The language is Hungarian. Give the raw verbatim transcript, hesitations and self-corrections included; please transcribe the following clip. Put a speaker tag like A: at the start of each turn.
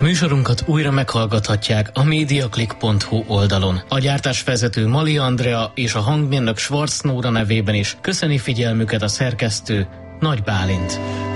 A: Műsorunkat újra meghallgathatják a mediaclick pont hu oldalon. A gyártásvezető Mali Andrea és a hangmérnök Schwarz Nóra nevében is köszöni figyelmüket a szerkesztő Nagy Bálint.